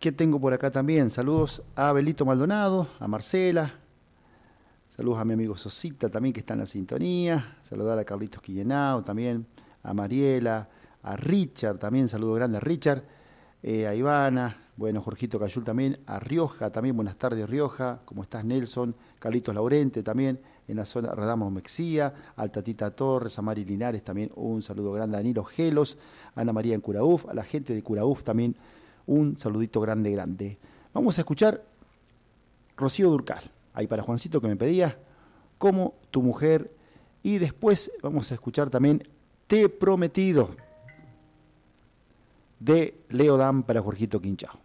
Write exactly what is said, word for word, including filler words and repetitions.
¿Qué tengo por acá también? Saludos a Belito Maldonado, a Marcela. Saludos a mi amigo Sosita también, que está en la sintonía. Saludar a Carlitos Quillenao también, a Mariela, a Richard también, saludo grande a Richard, eh, a Ivana, bueno, Jorgito Cayul también, a Rioja también, buenas tardes Rioja, ¿cómo estás Nelson? Carlitos Laurente también, en la zona Radamos Mexía, al Tatita Torres, a Mari Linares también, un saludo grande a Danilo Gelos, a Ana María en Curauf, a la gente de Curauf también, un saludito grande, grande. Vamos a escuchar Rocío Dúrcal. Ahí para Juancito que me pedía, como tu mujer, y después vamos a escuchar también Te Prometido, de Leo Dan para Jorgito Quinchao.